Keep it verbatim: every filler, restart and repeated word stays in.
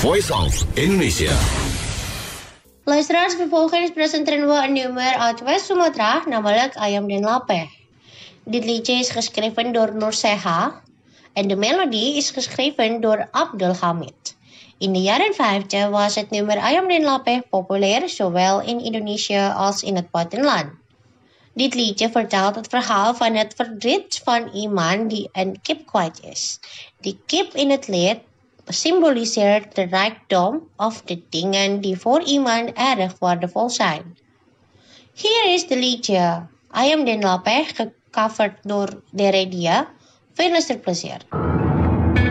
Voice of Indonesia. Luisteraars, vervolgens presenteren we een nummer uit West Sumatra, namelijk Ayam Den Lapeh. Dit liedje is geschreven door Nur Seha en de melodie is geschreven door Abdul Hamid. In de jaren vijftig was het nummer Ayam Den Lapeh populair, zowel in Indonesië als in het buitenland. Dit liedje vertelt het verhaal van het verdriet van iemand die een kip kwijt is. Die kip in het lied symboliseert de rijkdom of de dingen die voor iemand erg waardevol zijn. Hier is de liedje Ayam Den Lapeh, gecoverd door de Redia. Veel luisterplezier.